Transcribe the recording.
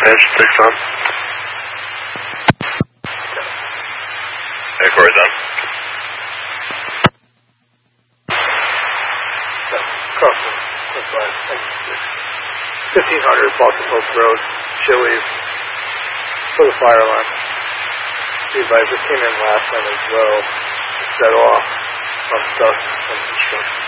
Edge, 6 on. Hey, Corey's on. Crossing, 1500 Boston Post Road, Chili's, for the fire alarm. The advisor came in last time as well to set off some stuff from construction.